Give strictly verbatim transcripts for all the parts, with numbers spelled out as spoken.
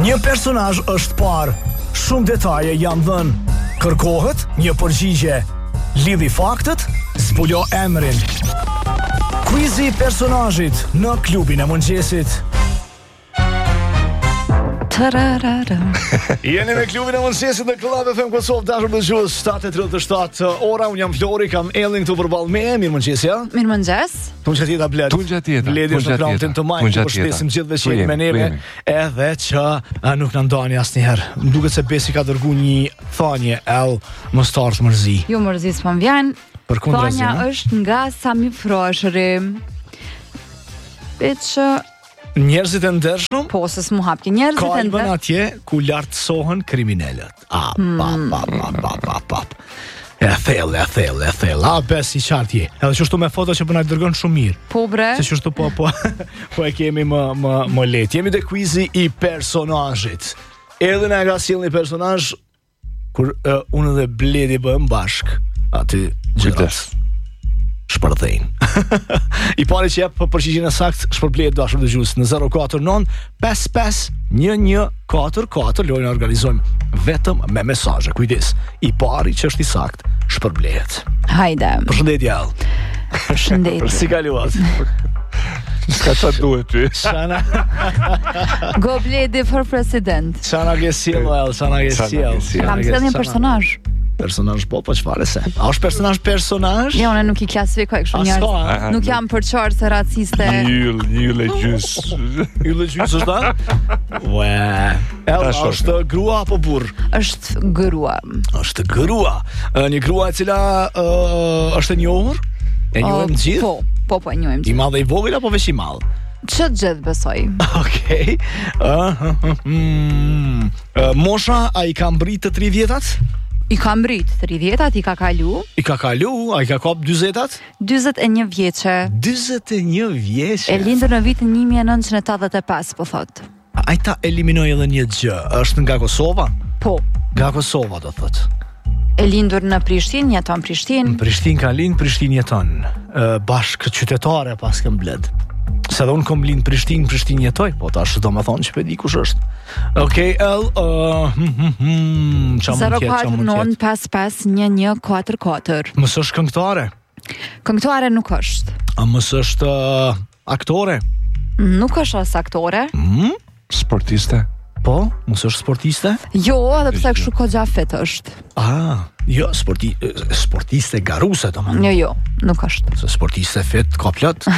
Një personazh është parë, shumë detaje janë dhënë. Kërkohet një përgjigje. Lidhi faktet, zbulo emrin. Quizi i personazhit në klubin e mëngjesit. Jeni me klubin e mëngjesit në Club F M Kosovë, dashur dëgjues, shtatë e tridhjetë e shtatë ora. Unë jam Flori, kam Ellin këtu përballë me. Mirëmëngjes, ja. Mirëmëngjes. Tunja tjeta Bled. Tunja tjeta. Bledi është në krauntin të majtë, ku përshpesim gjithve që jemi me neve, edhe që a, nuk në ndani asnjëherë. Më duket se Besi ka dërgu një thanje, El, mos të ardh mërzi. Jo mërzi s'po më vjen. Thanja është nga Sami Froshëri. Beçë njerëzit e ndershëm, po se s'mu hapki njerëzit e ndershëm. Kalbën atje ku lartësohen kriminalët. A pa pa pa pa pa pa. E thell, e thell, e thell. A Besi qartë je. Edhe çështu me foto që po na dërgon shumë mirë. Po bre. Se çështu po po po e kemi më më më lehtë. Jemi te quizi i personazhit. Edhe na ka sjellë një personazh kur uh, unë dhe Bledi bëhem bashk. Aty gjithas shpërthejnë. I pari që jep për përgjigjen e saktë shpërblet dashur dëgjues në zero katër nëntë pesë pesë një një katër katër. Lojën organizojmë vetëm me mesazhe. Kujdes. I pari që është i saktë shpërblet. Hajde. Përshëndetje all. Përshëndetje. Si kaluat? Ska qa duhet ty. Shana. Go Bledi for president. Shana ke sjell, all, Shana ke sjell. Kam sjell një personazh. Personazh po po çfarë se? A është personazh personazh? Jo, unë nuk i klasifikoj kështu njerëz. Nuk jam përçar se raciste. Yll, yll e gjys. Yll e gjys është da? Ue. Ella, është grua apo burr? Është grua. Është grua. Një grua e cila uh, është e njohur? E njohim gjithë? Po, po po e njohim gjithë. I madh e i vogël apo veç i madh? Ç'të gjithë besoj. Okej. Okay. Uh, uh, uh, mm. uh, mosha a i ka mbrit të tridhjetat? I ka mbrit tridhjetat, i ka kalu. I ka kalu, a i ka kap dyzetat? dyzet e një vjeçe. dyzet e një vjeçe. E lindur në vitin një mijë e nëntëqind e tetëdhjetë e pesë, po thot. Ai ta eliminoi edhe një gjë. Është nga Kosova? Po. Nga Kosova do thot. E lindur në Prishtinë, jeton në Prishtinë. Në Prishtinë ka lind, Prishtinë jeton. Bashkë qytetare pas këm Bled. Se dhe unë kom lind Prishtinë, Prishtinë jetoj, po tash do më thonë që pe di kush është. Okej, El, uh, hm, hm, hm, zero katër nëntë pesë pesë një një katër katër. Mës është këngëtare? Këngëtare nuk është. A mës është uh, aktore? Nuk është as aktore. Mm? Sportiste? Po, mës është sportiste? Jo, edhe pse kështu kogja fit është. Ah, jo, sporti, sportiste garuse të më. Jo, jo, nuk është. Se sportiste fit, ka plot.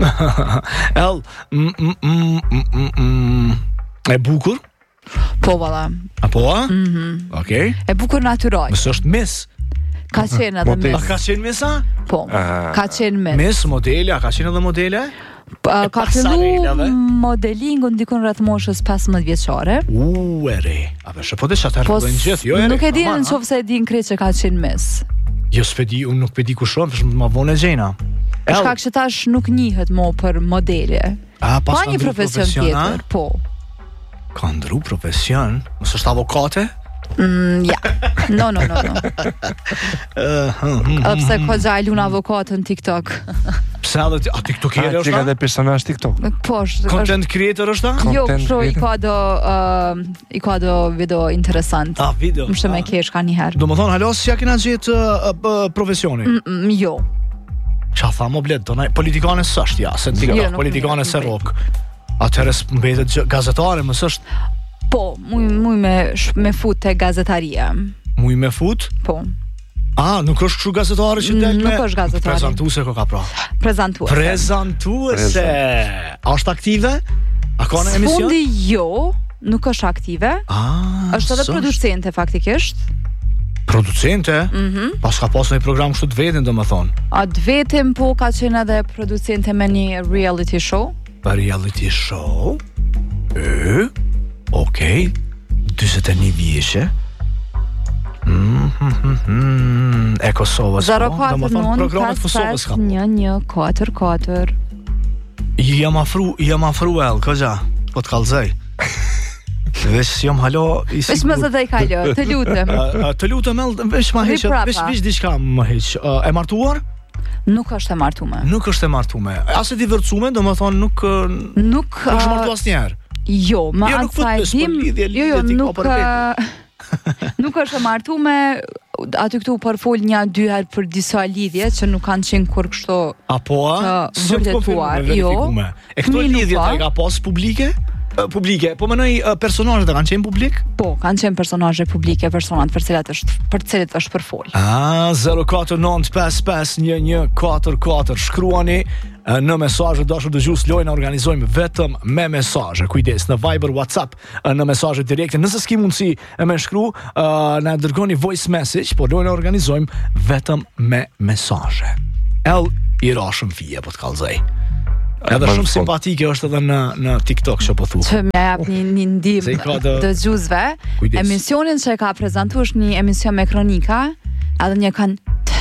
El, mm, mm, mm, mm, mm, e bukur? Po, valla. A po, a? Mhm. Okej. E bukur natyral. Mës është mis? Ka qenë edhe A mis. ka qenë misa? Po, ka qenë mis. Mis, modele, a ka qenë edhe modele? Pa, ka Pasarelave. fillu modelingun dikon rreth moshës pesëmbëdhjetë vjeçare. U, e re. A vesh, po të shatar Po, po gjithë, jo e re. nuk e di normal, në qoftë se e di në krejt që ka qenë mis. Jo s'pedi, unë nuk pedi ku shon, vesh më vonë gjena. Për shkak që tash nuk njihet mo për modele. A, pas Ka ka një ndru profesion profesion, tjetër, po. Ka ndru profesion? Mos është avokate? Mm, ja. No, no, no, no. Edhe pse kogja e lun avokatën TikTok. Pse edhe ti- a TikToker Ti është? ka ta? dhe personazh TikTok. Po, është. Content creator është? ta? Jo, content kështu i creator? ka do uh, i ka do video interesant. A, video. Më shumë e Ah. kesh ka një herë. Do më thonë, halos, si ja kena gjetë uh, uh, profesioni? Mm, mm, jo. Qa tha më bled, tonaj, politikane s'është, ja, se ti ka Jo, thënë, nuk- politikane nuk se nuk rok. Atëherë mbetet gjë- gazetare, mës është Po, muj muj me sh- me fut te gazetaria. muj me fut? Po. A, nuk është kështu gazetare që del Nuk me... është gazetare. Prezantuese ko ka pra. Prezantuese. Prezantuese. A është aktive? A ka në emision? Fundi jo, nuk është aktive. Ah, Është edhe s'është. producente faktikisht. Producente? Mhm. Pas ka pas një program kështu të vetin, do më thonë. A të vetëm po ka qenë edhe producente me një reality show. Për reality show? E, okej, dyzet e një vjeqe. Mm, mm, mm, mm, e Kosovës, zero po? Do katër më thonë, nëntë programet pesë Kosovës pesë ka. një një katër katër. Jam afru, jam afru el, këgja, po të kalzej. Vesh jam halo i Vesh më sigur. zë të i kalë, të lutem. A, a, Të lutem el, vesh ma Vi heq, prapa. vesh vesh diçka më heq. A, E martuar? Nuk është e martume. Nuk është e martume. As e divorcume, do më thonë nuk ë, Nuk nuk është uh, martu asnjëherë. Jo, ma Jo, atë nuk sa e fut me dim, lidhje, jo, jo, lidhje ti ka nuk për ë, nuk është e martu me aty këtu për fol një dy herë për disa lidhje që nuk kanë qenë kur kështu Apo a? të vërtetuar, jo. E këto Fëmijë nuk lidhjet ka. e ka pas publike? Uh, publike, po mënoj uh, personazhet e kanë qenë publik? Po, kanë qenë personazhe publike, personat për cilat është për cilët është për fol. Ah, zero katër nëntë pesë pesë një një katër katër shkruani uh, në mesazhe dashur dëgjues, lojën organizojmë vetëm me mesazhe. Kujdes, në Viber, WhatsApp, uh, në mesazhe direkte. Nëse s'ki mundësi e me shkru, uh, na dërgoni voice message, po lojën organizojmë vetëm me mesazhe. El i rashëm fije po të kallzoj. Edhe shumë simpatike është edhe në në TikTok që po thu. Që më jap një një Se i ka ndihmë të- dëgjuesve. Kujdes. Emisionin që e ka prezantuar është një emision me kronika, edhe një kanë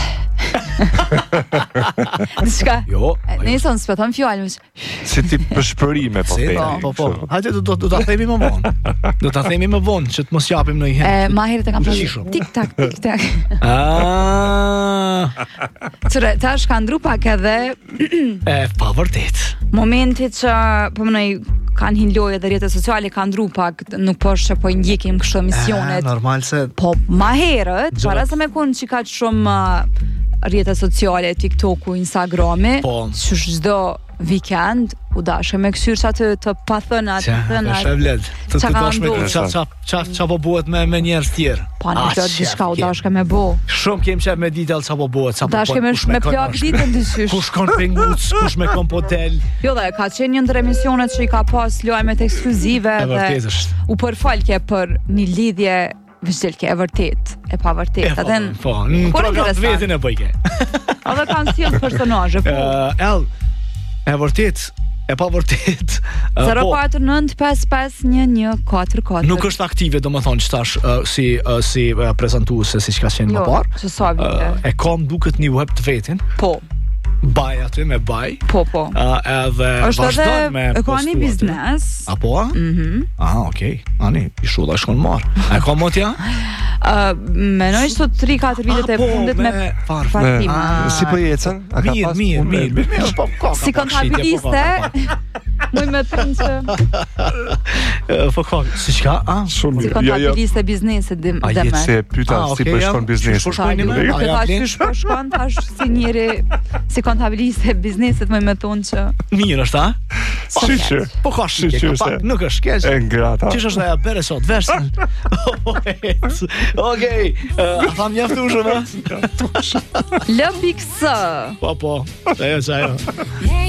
Diçka. Jo. Ne son s'peton fjalë. Si ti përshpërime po Se, themi. po, po, po. Hajde do do do ta themi më vonë. Do ta themi më vonë që të mos japim në një E herë. ma herët e kam Gjishëm. thënë tik tak tik tak. Ah, Çre, tash ka ndru pak edhe e pa vërtet. momenti që po mënoj kanë hin lojë dhe rrjetet sociale kanë ndru pak, nuk po është që po i ndjekim kështu emisionet. Eh, normal se Po ma herët, Gjëra- para se me kun që ka shumë uh, rrjetet sociale, TikToku, Instagrami, Po. që çdo weekend u dashë me këshyrë që atë të pathëna, të Qa, thëna. është e vlet. Të Qa të ka dashme ndodhur? qa qa qa qa po bëhet me me njerëz tjerë. Pa në Ah, plot qef diçka u kem. dashke me bo. Shumë kem qef me ditë qa po bëhet, qa po Dashke bëhet, me, kush me kon plak është. ditën dyqysh. Kush kon penguc, kush me kon potel. Jo dhe, ka qenë një ndër emisionet që i ka pas lojmet ekskluzive E dhe vërtet është. u përfalke për një lidhje vështelke, e vërtet, e pa vërtet. E, Edhe po, po, në Por program të interesant. vetin e bëjke. edhe kanë sjell personazhe, po. Uh, El, e vërtet, e pa vërtet. uh, zero po, katër nëntë pesë pesë një një katër katër. nuk është aktive, do më thonë që tash uh, si, uh, si uh, prezentuese si që ka qenë më Jo, parë. që sa vite. Uh, e kam duket një web të vetin, Po, baj aty me baj, po, po. uh, edhe Është vazhdon edhe me e ka postu një aty. biznes. Apo a? Mhm. Ah, okej. Ani, i shulla shkon marë. A e ka motja? Ë, menoj që tri katër vitet e Ah, po, fundit me me farf. partime. Ah, Si po ecën? A ka Mirë, pas mirë, punë? mirë, mirë, po, ka, ka Si pak shitje, po, kontabiliste, ka, ka, muj me thënë që ka. Po ka, si qka? Ah, Shumë si mirë. Jo, jo. kontabiliste biznesit dhe A dhe jetë me. Se e pyeta Ah, si okay, po jam. shkon biznesi. Qysh po shkojnë me? Nuk A e ja, thash blen? qysh po shkon, thash si njëri si kontabiliste biznesit më me thonë që Mirë është, a? Si që? Po ka shitje, Që ka se- pak, nuk është keq. E ngrata. Qish është aja bere sot, versën? Okej, uh, a tham njaftu shumë, a? L Big S. Po, po, ajo që ajo.